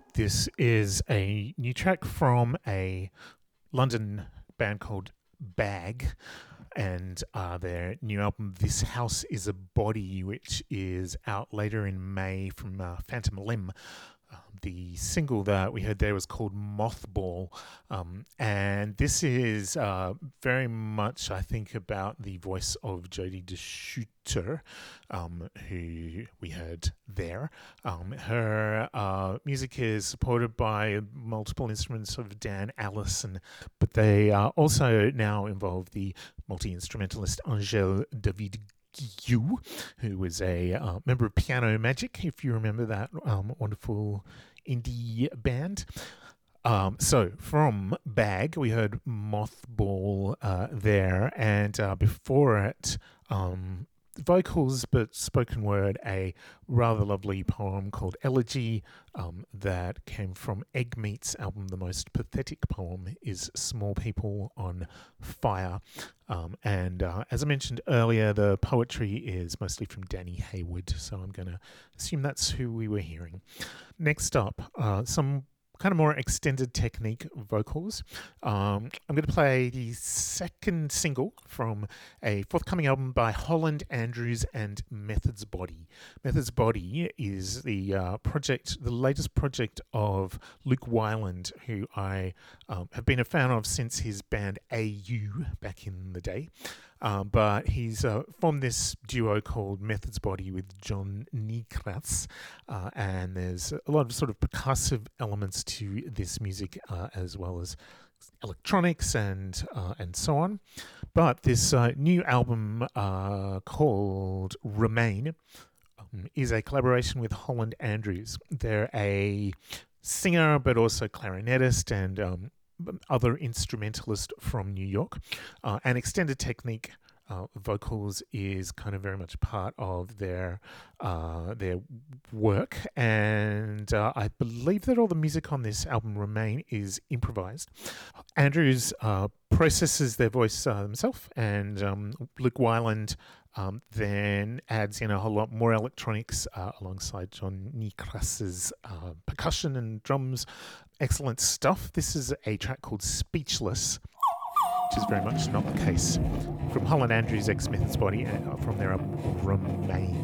This is a new track from a London band called Bag, and their new album, This House is a Body, which is out later in May from Phantom Limb. The single that we heard there was called Mothball, and this is very much, I think, about the voice of Jodie DeSchutter, who we heard there. Her music is supported by multiple instruments of Dan Allison, but they also now involve the multi-instrumentalist Angèle David Guillou, who was a member of Piano Magic, if you remember that wonderful indie band. So from Bag, we heard Mothball there, and before it, vocals but spoken word, a rather lovely poem called Elegy that came from Eggmeat's album. The most pathetic poem is Small People on Fire. And as I mentioned earlier, the poetry is mostly from Danny Hayward, so I'm going to assume that's who we were hearing. Next up, some kind of more extended technique vocals. I'm going to play the second single from a forthcoming album by Holland Andrews and Methods Body. Methods Body is the the latest project of Luke Wyland, who I have been a fan of since his band AU back in the day. But he's formed this duo called Methods Body with John Nikras, and there's a lot of sort of percussive elements to this music, as well as electronics and so on. But this new album called Remain is a collaboration with Holland Andrews. They're a singer but also clarinetist and other instrumentalist from New York. And extended technique vocals is kind of very much part of their work, and I believe that all the music on this album Remain is improvised. Andrews processes their voice himself, and Luke Wyland then adds in a whole lot more electronics alongside John Nikras's percussion and drums. Excellent stuff. This is a track called Speechless, which is very much not the case. From Holland Andrews, ex Methods Body, from their album Remain.